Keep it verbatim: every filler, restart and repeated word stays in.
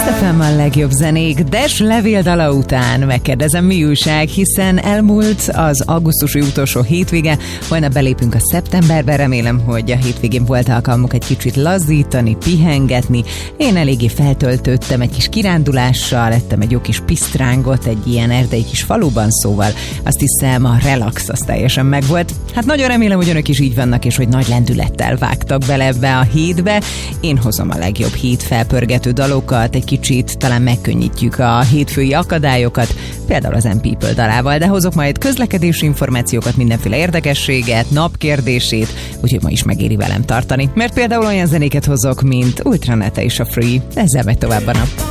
Kiss ef em a legjobb zenék, Des levéldala után megkérdezem, mi újság, hiszen elmúlt az augusztusi utolsó hétvége, holnap belépünk a szeptemberbe, remélem, hogy a hétvégén volt alkalmuk egy kicsit lazítani, pihengetni. Én eléggé feltöltöttem egy kis kirándulással, ettem egy jó kis pisztrángot egy ilyen erdei kis faluban, szóval azt hiszem a relax az teljesen megvolt. Hát nagyon remélem, hogy önök is így vannak, és hogy nagy lendülettel vágtak bele ebbe a hétbe. Én hozom a legjobb hét felpörgető dalokat, egy kicsit talán megkönnyítjük a hétfői akadályokat, például az M People dalával, de hozok majd közlekedési információkat, mindenféle érdekességet, napkérdését, úgyhogy ma is megéri velem tartani, mert például olyan zenéket hozok, mint Ultranete és a Free. Ezzel megy tovább a nap.